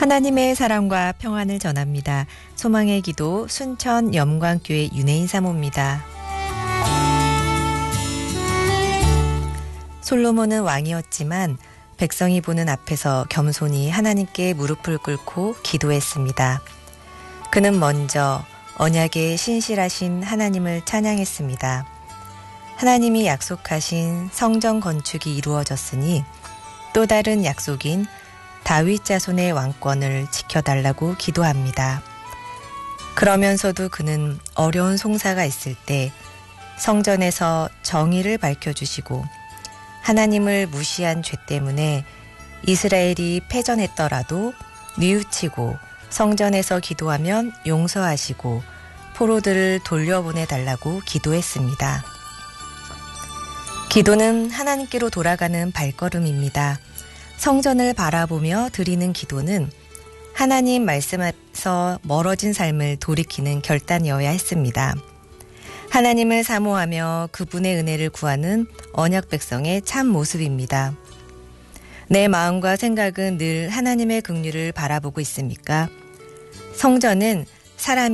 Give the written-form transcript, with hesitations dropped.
하나님의 사랑과 평안을 전합니다. 소망의 기도 순천 염광교회 윤혜인 사모입니다. 솔로몬은 왕이었지만 백성이 보는 앞에서 겸손히 하나님께 무릎을 꿇고 기도했습니다. 그는 먼저 언약에 신실하신 하나님을 찬양했습니다. 하나님이 약속하신 성전 건축이 이루어졌으니 또 다른 약속인 다윗 자손의 왕권을 지켜달라고 기도합니다. 그러면서도 그는 어려운 송사가 있을 때 성전에서 정의를 밝혀주시고 하나님을 무시한 죄 때문에 이스라엘이 패전했더라도 뉘우치고 성전에서 기도하면 용서하시고 포로들을 돌려보내달라고 기도했습니다. 기도는 하나님께로 돌아가는 발걸음입니다. 성전을 바라보며 드리는 기도는 하나님 말씀에서 멀어진 삶을 돌이키는 결단이어야 했습니다. 하나님을 사모하며 그분의 은혜를 구하는 언약 백성의 참 모습입니다. 내 마음과 생각은 늘 하나님의 긍휼을 바라보고 있습니까? 성전은 사람이